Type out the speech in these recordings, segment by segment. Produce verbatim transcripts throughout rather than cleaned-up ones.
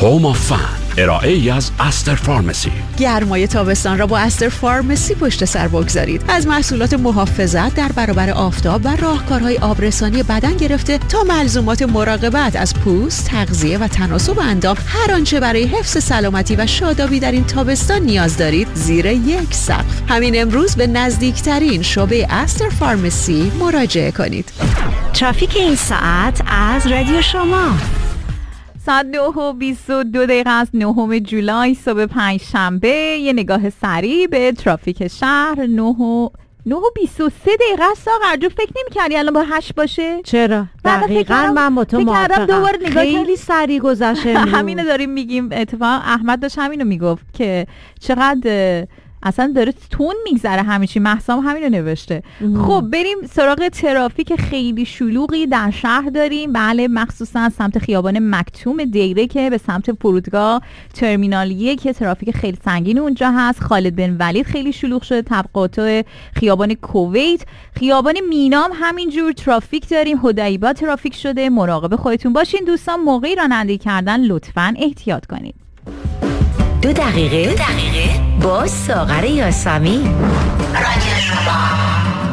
هوم آف فن، ارائه ای از استر فارمسی. گرمای تابستان را با استر فارمسی پشت سر بگذارید. از محصولات محافظت در برابر آفتاب و راهکارهای آبرسانی بدن گرفته تا ملزومات مراقبت از پوست، تغذیه و تناسب اندام، هر آنچه برای حفظ سلامتی و شادابی در این تابستان نیاز دارید زیر یک سقف. همین امروز به نزدیکترین شعبه استر فارمسی مراجعه کنید. ترافیک این ساعت از رادیو شما. ساعت نه و بیست و دو دقیقه از نهم جولای صبح پنج شنبه. یه نگاه سریع به ترافیک شهر. نه و نه و بیست و سه دقیقه است. آقا فکر نمی‌کردی الان با هشت باشه؟ چرا؟ دقیقاً من با تو موافقم. خیلی سریع گذشته. همینو داریم میگیم. اتفاقا احمد داشت همینو میگفت که چقدر اصلا داره تون میگذره همه چی. مهسا همینو نوشته. خب بریم سراغ ترافیک خیلی شلوغی در شهر داریم. بله، مخصوصا سمت خیابان مکتوم دیره که به سمت فرودگاه ترمینالیه که ترافیک خیلی سنگین اونجا هست. خالد بن ولید خیلی شلوغ شده. طبقات خیابان کویت، خیابان مینام همینجور ترافیک داریم. هدیبا ترافیک شده. مراقب خودتون باشین دوستان. موقعی رانندگی کردن لطفاً احتیاط کنید. دو دقیقه, دو دقیقه با ساغر یاسمی. رادیو شما.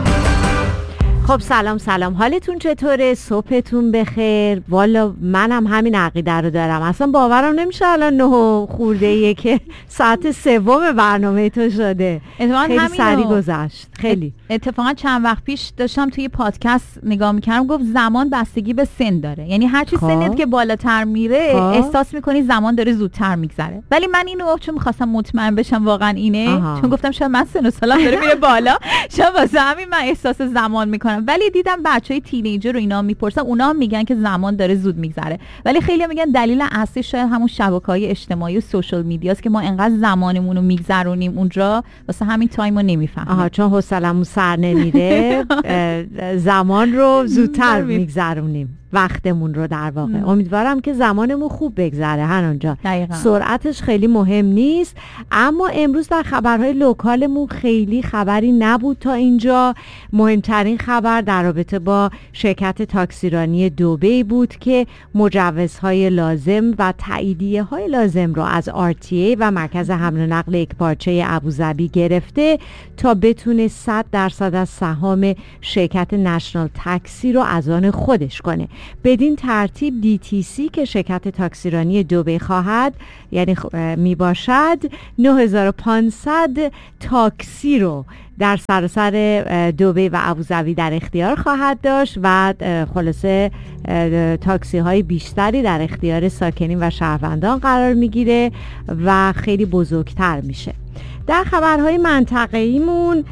خب سلام سلام، حالتون چطوره؟ صبحتون بخیر. والا منم همین عقیده رو دارم. اصلا باورم نمیشه الان نه خورده ایه که ساعت سوم برنامه تو شده. خیلی سریع گذشت. خیلی اتفاقا چند وقت پیش داشتم توی پادکست نگاه میکردم، گفت زمان بستگی به سن داره. یعنی هرچی سنت که بالاتر میره خواه. احساس میکنی زمان داره زودتر میگذره. ولی من اینو چون میخواستم مطمئن بشم واقعا اینه، آها. چون گفتم شاید من سن و سالم داره میره بالا، شاید واسه همین من احساس زمان میکنم. ولی دیدم بچهای تینیجر رو اینا میپرسن، اونا هم میگن که زمان داره زود میگذره. ولی خیلی میگن دلیل اصلی شاید همون شبکه‌های اجتماعی و سوشال میدیاست که ما انقدر زمانمون رو میگذرونیم اونجا، واسه همین تایمو نمیفهمیم. آها، چون حوصله‌مون سر نمیره زمان رو زودتر میگذرونیم، وقتمون رو در واقع. ام. امیدوارم که زمانمون خوب بگذره هنوز جان. سرعتش خیلی مهم نیست. اما امروز در خبرهای لوکالمون خیلی خبری نبود تا اینجا. مهمترین خبر در رابطه با شرکت تاکسیرانی دبی بود که مجوزهای لازم و تاییدیه های لازم رو از آر تی ای و مرکز حمل و نقل یکپارچه ابوظبی گرفته تا بتونه صد درصد از سهام شرکت نشنال تاکسی رو از آن خودش کنه. بدین ترتیب دی تی سی که شرکت تاکسیرانی دبی خواهد، یعنی می باشد نه هزار و پانصد تاکسی رو در سراسر دبی و ابوظبی در اختیار خواهد داشت و خلاصه تاکسی های بیشتری در اختیار ساکنین و شهروندان قرار میگیره و خیلی بزرگتر میشه. در خبرهای منطقه‌ایمون،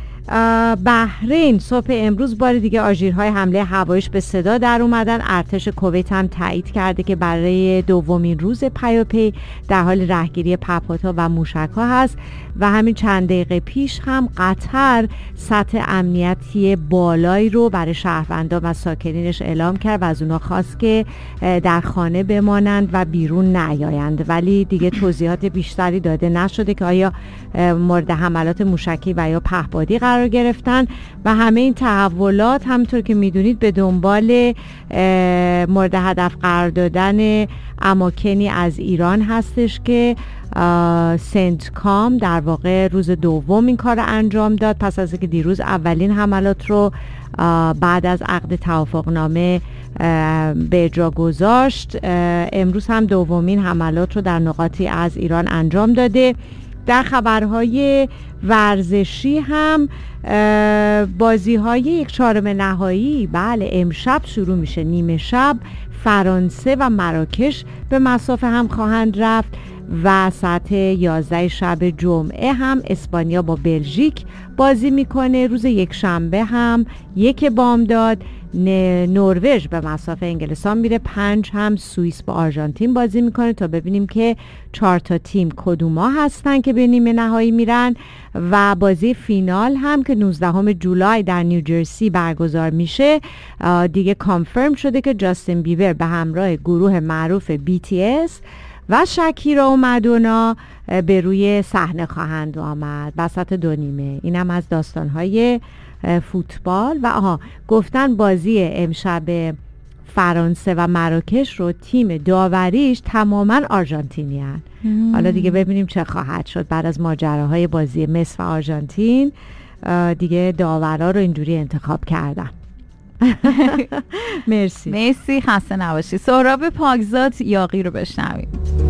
بحرین صبح امروز بار دیگه آژیرهای حمله هواییش به صدا در اومدن. ارتش کویت هم تایید کرده که برای دومین روز پیاپی در حال رهگیری پهپادها و موشک‌ها هست و همین چند دقیقه پیش هم قطر سطح امنیتی بالایی رو برای شهروندان و ساکنینش اعلام کرد و از اونا خواست که در خانه بمانند و بیرون نیایند، ولی دیگه توضیحات بیشتری داده نشده که آیا مورد حملات موشکی و یا پهپادی قرار گرفتن. و همه این تحولات همونطور که میدونید به دنبال مورد هدف قرار دادن اماکنی از ایران هستش که سنت کام در واقع روز دوم این کار رو انجام داد، پس از اینکه دیروز اولین حملات رو بعد از عقد توافقنامه به اجرا گذاشت. امروز هم دومین حملات رو در نقاطی از ایران انجام داده. در خبرهای ورزشی هم بازی های یک چهارم نهایی بله امشب شروع میشه. نیمه شب فرانسه و مراکش به مسافه هم خواهند رفت و ساعت یازده شب جمعه هم اسپانیا با بلژیک بازی میکنه. روز یک شنبه هم یک بامداد نروژ به مسافه انگلستان میره. پنج هم سوئیس با آرژانتین بازی میکنه تا ببینیم که چهار تا تیم کدوما هستن که به نیمه نهایی میرن. و بازی فینال هم که نوزدهم جولای در نیوجرسی برگزار میشه دیگه کانفرم شده که جاستین بیبر به همراه گروه معروف بی تی اس و شکیرا و مادونا به روی صحنه خواهند آمد وسط دو نیمه. اینم از داستانهای فوتبال. و آها گفتن بازی امشب فرانسه و مراکش رو تیم داوریش تماما آرژانتینی هن. حالا دیگه ببینیم چه خواهد شد بعد از ماجراهای بازی مصر و آرژانتین. دیگه داورا رو اینجوری انتخاب کردن. مرسی مرسی، خسته نباشی. سهراب پاکزاد یاغی رو بشنویم.